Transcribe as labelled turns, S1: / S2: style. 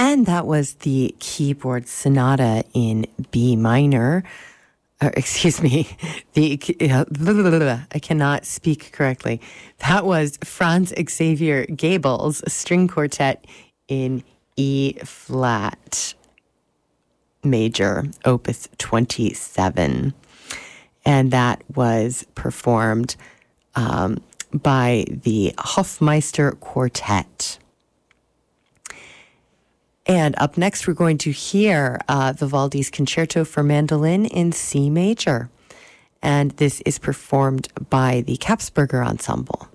S1: And that was the keyboard sonata in B minor. Excuse me, I cannot speak correctly. That was Franz Xavier Gabel's string quartet in E flat major, opus 27. And that was performed by the Hofmeister Quartet. And up next, we're going to hear Vivaldi's Concerto for Mandolin in C major. And this is performed by the Kapsberger Ensemble.